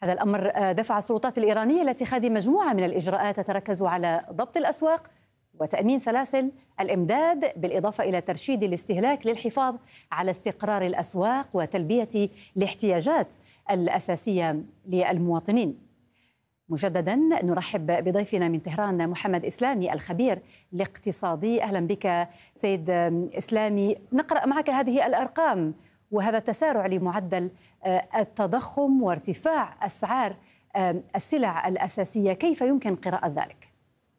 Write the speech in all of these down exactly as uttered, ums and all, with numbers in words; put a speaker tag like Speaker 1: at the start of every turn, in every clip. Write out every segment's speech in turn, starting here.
Speaker 1: هذا الأمر دفع السلطات الإيرانية لاتخاذ مجموعة من الإجراءات تتركز على ضبط الأسواق وتأمين سلاسل الإمداد، بالإضافة إلى ترشيد الاستهلاك للحفاظ على استقرار الأسواق وتلبية الاحتياجات الأساسية للمواطنين. مجددا نرحب بضيفنا من طهران محمد إسلامي الخبير الاقتصادي. أهلا بك سيد إسلامي. نقرأ معك هذه الأرقام وهذا التسارع لمعدل التضخم وارتفاع أسعار السلع الأساسية، كيف يمكن قراءة ذلك؟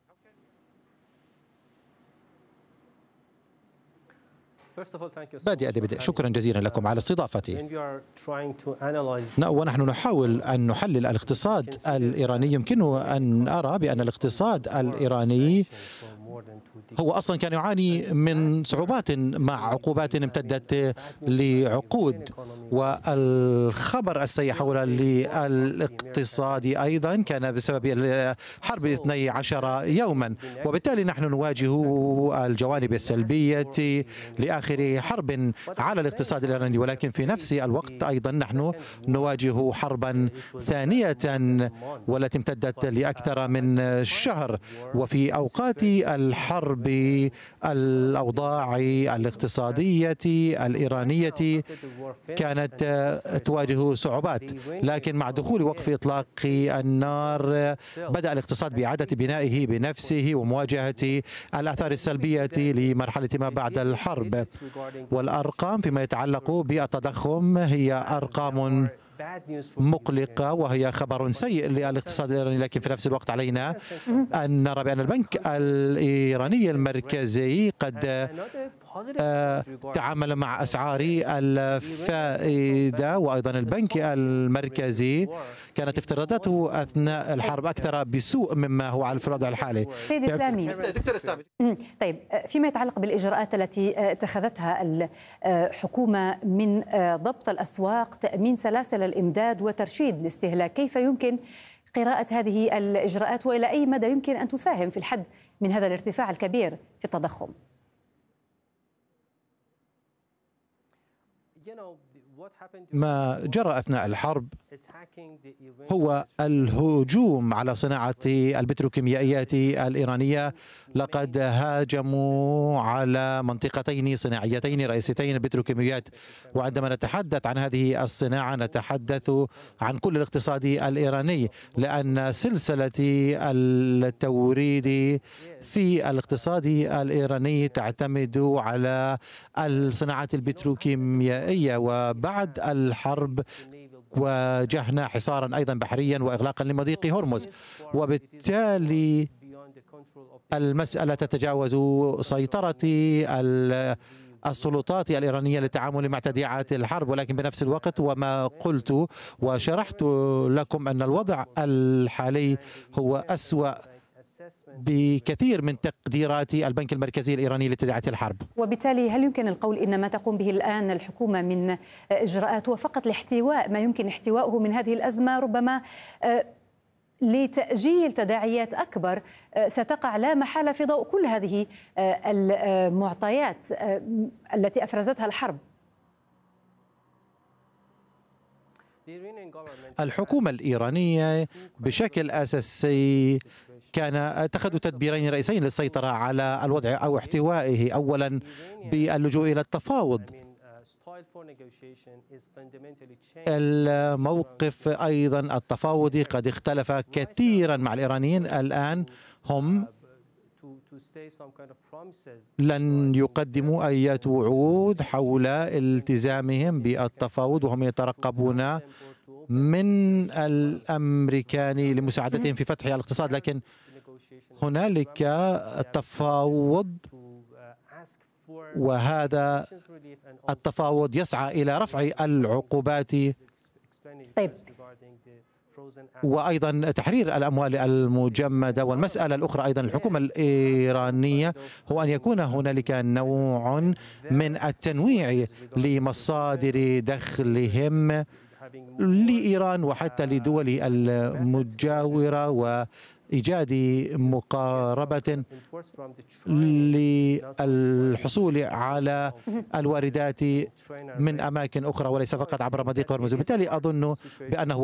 Speaker 2: بادئ بدء شكرا جزيلا لكم على استضافتي. ونحن نحاول أن نحلل الاقتصاد الإيراني، يمكن أن أرى بأن الاقتصاد الإيراني هو أصلا كان يعاني من صعوبات مع عقوبات امتدت لعقود، والخبر السيء حول الاقتصاد أيضا كان بسبب حرب الاثني عشر يوما، وبالتالي نحن نواجه الجوانب السلبية لآخر حرب على الاقتصاد الإيراني، ولكن في نفس الوقت أيضا نحن نواجه حربا ثانية والتي امتدت لأكثر من شهر. وفي أوقات الحرب الأوضاع الاقتصادية الإيرانية كانت تواجه صعوبات، لكن مع دخول وقف إطلاق النار بدأ الاقتصاد بإعادة بنائه بنفسه ومواجهة الآثار السلبية لمرحلة ما بعد الحرب. والأرقام فيما يتعلق بالتضخم هي أرقام مقلقة وهي خبر سيء للاقتصاد الإيراني، لكن في نفس الوقت علينا أن نرى بأن البنك الإيراني المركزي قد تعامل مع أسعار الفائدة، وأيضا البنك المركزي كانت افتراضاته أثناء الحرب أكثر بسوء مما هو على الوضع الحالي.
Speaker 1: سيد إسلامي، دكتور إسلامي، طيب فيما يتعلق بالإجراءات التي اتخذتها الحكومة من ضبط الأسواق، تأمين سلاسل الإمداد وترشيد الاستهلاك، كيف يمكن قراءة هذه الإجراءات وإلى أي مدى يمكن أن تساهم في الحد من هذا الارتفاع الكبير في التضخم؟
Speaker 2: ما جرى أثناء الحرب هو الهجوم على صناعة البتروكيميائيات الإيرانية. لقد هاجموا على منطقتين صناعيتين رئيسيتين البتروكيماويات، وعندما نتحدث عن هذه الصناعة نتحدث عن كل الاقتصاد الإيراني، لأن سلسلة التوريد في الاقتصاد الإيراني تعتمد على الصناعات البتروكيميائية. وبعد الحرب واجهنا حصارا أيضا بحريا وإغلاقا لمضيق هرمز، وبالتالي المسألة تتجاوز سيطرة السلطات الإيرانية للتعامل مع تبعات الحرب. ولكن بنفس الوقت وما قلت وشرحت لكم أن الوضع الحالي هو أسوأ بكثير من تقديرات البنك المركزي الإيراني لتداعيات الحرب.
Speaker 1: وبالتالي هل يمكن القول إن ما تقوم به الآن الحكومة من إجراءات هو فقط لاحتواء ما يمكن احتواءه من هذه الأزمة، ربما لتأجيل تداعيات أكبر ستقع لا محالة في ضوء كل هذه المعطيات التي أفرزتها الحرب؟
Speaker 2: الحكومة الإيرانية بشكل أساسي كان اتخذوا تدبيرين رئيسيين للسيطرة على الوضع أو احتوائه. أولا باللجوء إلى التفاوض. الموقف أيضا التفاوضي قد اختلف كثيرا مع الإيرانيين. الآن هم لن يقدموا أي وعود حول التزامهم بالتفاوض، وهم يترقبون من الأمريكان لمساعدتهم في فتح الاقتصاد، لكن هنالك تفاوض، وهذا التفاوض يسعى إلى رفع العقوبات
Speaker 1: طيب.
Speaker 2: وأيضا تحرير الأموال المجمدة. والمسألة الأخرى أيضا الحكومة الإيرانية هو أن يكون هنالك نوع من التنويع لمصادر دخلهم لإيران وحتى لدول المجاورة، وإيجاد مقاربة للحصول على الواردات من أماكن أخرى وليس فقط عبر مضيق هرمز. وبالتالي أظن بأنه